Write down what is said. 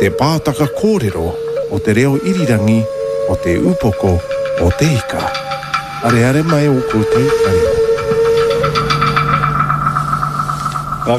te pātaka kōrero o te reo irirangi o te upoko o te ika. Are mai o koutou kare.